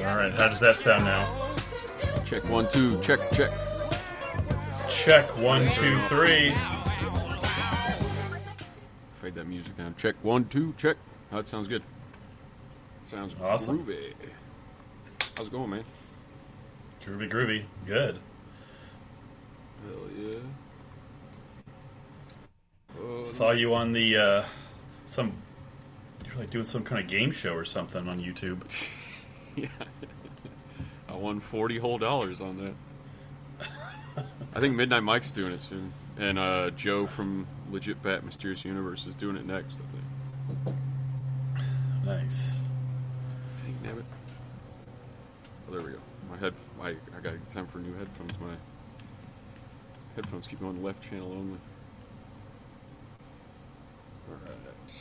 Alright, how does that sound now? Check 1, 2, check. Check 1, 2, 3. Fade that music down. Check 1, 2, check. Oh, that sounds good. Sounds awesome. Groovy. How's it going, man? Groovy. Good. Hell yeah. Saw you on the, you're like doing some kind of game show or something on YouTube. Yeah. I won $40 whole on that. I think Midnight Mike's doing it soon. And Joe from Legit Bat Mysterious Universe is doing it next, I think. Nice. Dang, damn it. Oh, there we go. I got time for new headphones. My headphones keep going left channel only. Alright.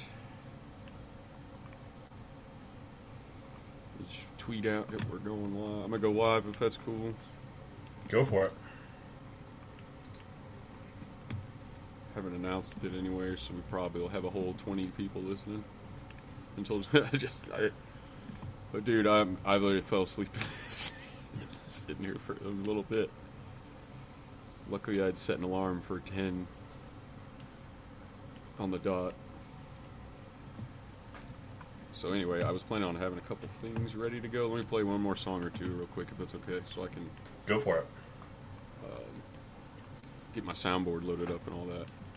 Let's tweet out that we're going live. I'm going to go live if that's cool. Go for it. Haven't announced it anywhere, so we probably will have a whole 20 people listening. Until but dude, I literally fell asleep sitting here for a little bit. Luckily, I'd set an alarm for 10 on the dot. So anyway, I was planning on having a couple things ready to go. Let me play one more song or two real quick, if that's okay, so I can go for it. Get my soundboard loaded up and all that.